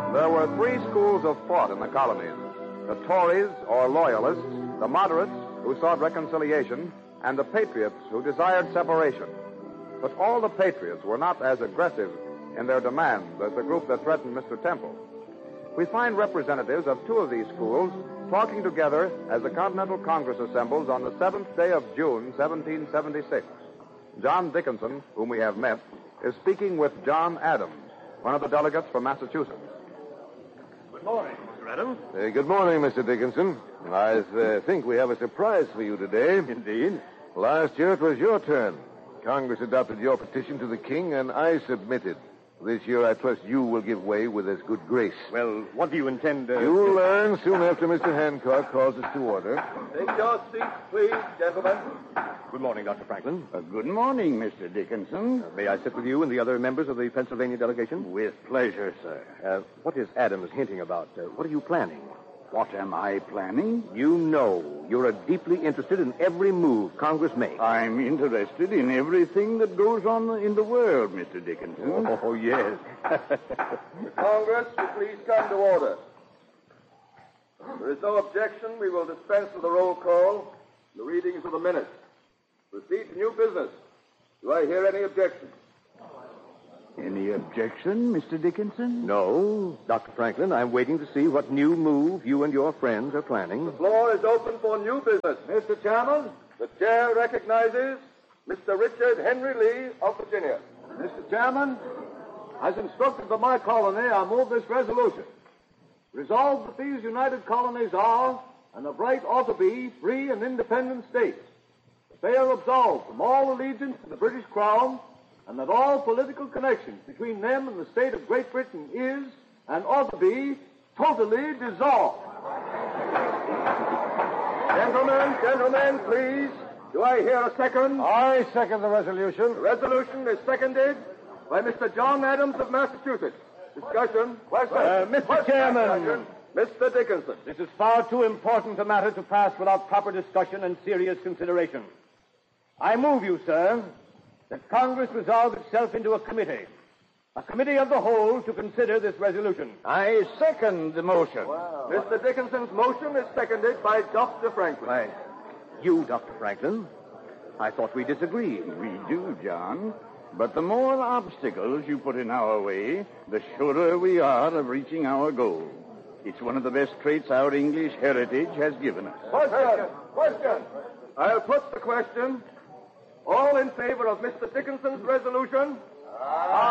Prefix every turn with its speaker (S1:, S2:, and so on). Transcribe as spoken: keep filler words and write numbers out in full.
S1: There were three schools of thought in the colonies: the Tories, or Loyalists, the moderates, who sought reconciliation, and the patriots, who desired separation. But all the patriots were not as aggressive in their demands as the group that threatened Mister Temple. We find representatives of two of these schools talking together as the Continental Congress assembles on the seventh day of June, seventeen seventy-six. John Dickinson, whom we have met, is speaking with John Adams, one of the delegates from Massachusetts.
S2: Good morning, Mister Adams.
S3: Uh, good morning, Mister Dickinson. I uh, think we have a surprise for you today.
S2: Indeed.
S3: Last year it was your turn. Congress adopted your petition to the king, and I submitted. This year I trust you will give way with as good grace.
S2: Well, what do you intend to...
S3: You'll learn soon after Mister Hancock calls us to order.
S4: Take your seats, please, gentlemen.
S2: Good morning, Doctor Franklin.
S5: Uh, good morning, Mister Dickinson.
S2: Uh, may I sit with you and the other members of the Pennsylvania delegation?
S5: With pleasure, sir.
S2: Uh, what is Adams hinting about? Uh, what are you planning?
S5: What am I planning?
S2: You know you're deeply interested in every move Congress makes.
S5: I'm interested in everything that goes on in the world, Mister Dickinson.
S2: Oh, yes.
S4: Congress, will please come to order. If there is no objection, we will dispense with the roll call and the readings of the minutes. Proceed to new business. Do I hear any objection?
S5: Any objection, Mister Dickinson?
S2: No, Doctor Franklin, I'm waiting to see what new move you and your friends are planning.
S4: The floor is open for new business. Mister Chairman, the chair recognizes Mister Richard Henry Lee of Virginia. Mister Chairman, as instructed by my colony, I move this resolution. Resolved that these united colonies are, and of right ought to be, free and independent states. That they are absolved from all allegiance to the British Crown, and that all political connections between them and the state of Great Britain is, and ought to be, totally dissolved. Gentlemen, gentlemen, please. Do I hear a second?
S3: I second the resolution.
S4: The resolution is seconded by Mister John Adams of Massachusetts. Discussion. Question.
S2: Uh, Mister
S4: Question.
S2: Chairman.
S4: Discussion. Mister Dickinson.
S2: This is far too important a matter to pass without proper discussion and serious consideration. I move you, sir, that Congress resolve itself into a committee, a committee of the whole to consider this resolution.
S5: I second the motion.
S4: Wow. Mister Dickinson's motion is seconded by Doctor Franklin.
S2: Why, you, Doctor Franklin? I thought we disagreed.
S5: We do, John. But the more obstacles you put in our way, the surer we are of reaching our goal. It's one of the best traits our English heritage has given us.
S4: Question. Question. I'll put the question. All in favor of Mister Dickinson's resolution? Aye.